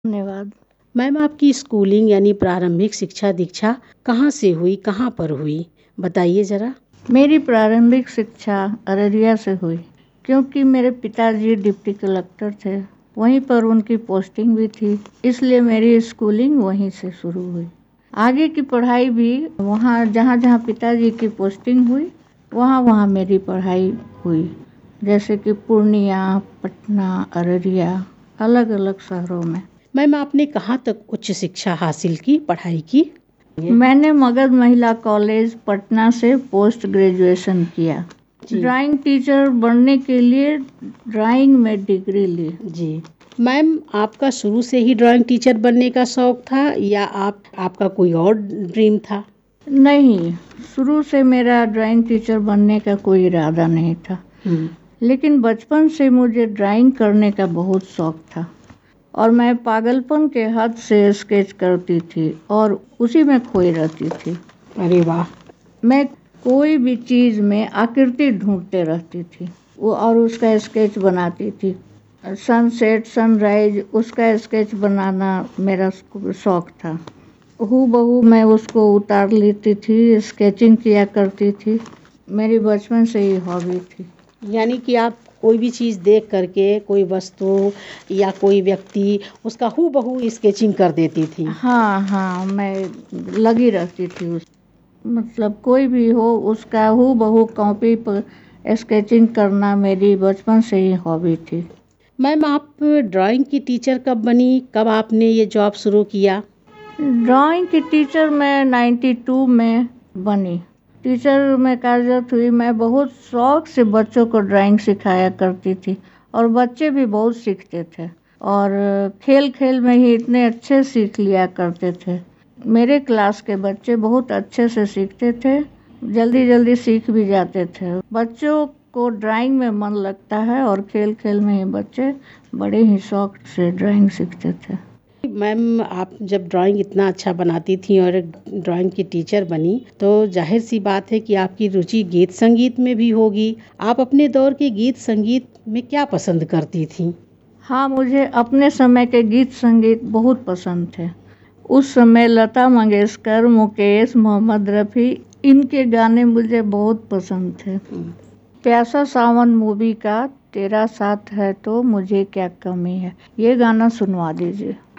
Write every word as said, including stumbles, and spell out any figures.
धन्यवाद। मैम, आपकी स्कूलिंग यानी प्रारंभिक शिक्षा दीक्षा कहाँ से हुई, कहाँ पर हुई, बताइए ज़रा। मेरी प्रारंभिक शिक्षा अररिया से हुई, क्योंकि मेरे पिताजी डिप्टी कलेक्टर थे। वहीं पर उनकी पोस्टिंग भी थी, इसलिए मेरी स्कूलिंग वहीं से शुरू हुई। आगे की पढ़ाई भी वहाँ जहाँ जहाँ पिताजी की पोस्टिंग हुई वहाँ वहाँ मेरी पढ़ाई हुई, जैसे कि पूर्णिया, पटना, अररिया, अलग अलग शहरों में। मैम, आपने कहाँ तक उच्च शिक्षा हासिल की, पढ़ाई की? मैंने मगध महिला कॉलेज पटना से पोस्ट ग्रेजुएशन किया। ड्राइंग टीचर बनने के लिए ड्राइंग में डिग्री ली। जी मैम, आपका शुरू से ही ड्राइंग टीचर बनने का शौक था या आप आपका कोई और ड्रीम था? नहीं, शुरू से मेरा ड्राइंग टीचर बनने का कोई इरादा नहीं था, लेकिन बचपन से मुझे ड्राइंग करने का बहुत शौक था और मैं पागलपन के हद से स्केच करती थी और उसी में खोई रहती थी। अरे वाह! मैं कोई भी चीज़ में आकृति ढूंढते रहती थी वो और उसका स्केच बनाती थी। सनसेट, सनराइज, उसका स्केच बनाना मेरा शौक था। हूबहू मैं उसको उतार लेती थी, स्केचिंग किया करती थी। मेरी बचपन से ही हॉबी थी। यानी कि आप कोई भी चीज़ देख करके, कोई वस्तु या कोई व्यक्ति, उसका हूबहू स्केचिंग कर देती थी। हाँ हाँ, मैं लगी रहती थी उस मतलब कोई भी हो उसका हूबहू कॉपी पर स्केचिंग करना मेरी बचपन से ही हॉबी थी। मैम, आप ड्राइंग की टीचर कब बनी, कब आपने ये जॉब शुरू किया? ड्राइंग की टीचर मैं बानवे में बनी। टीचर में कार्यरत हुई। मैं बहुत शौक से बच्चों को ड्राइंग सिखाया करती थी और बच्चे भी बहुत सीखते थे और खेल खेल में ही इतने अच्छे सीख लिया करते थे। मेरे क्लास के बच्चे बहुत अच्छे से सीखते थे, जल्दी जल्दी सीख भी जाते थे। बच्चों को ड्राइंग में मन लगता है और खेल खेल में ही बच्चे बड़े ही शौक से ड्राइंग सीखते थे। मैम, आप जब ड्राइंग इतना अच्छा बनाती थी और ड्राइंग की टीचर बनी तो जाहिर सी बात है कि आपकी रुचि गीत संगीत में भी होगी। आप अपने दौर के गीत संगीत में क्या पसंद करती थी? हाँ, मुझे अपने समय के गीत संगीत बहुत पसंद थे। उस समय लता मंगेशकर, मुकेश, मोहम्मद रफ़ी, इनके गाने मुझे बहुत पसंद थे। प्यासा सावन मूवी का तेरा साथ है तो मुझे क्या कमी है, ये गाना सुनवा दीजिए।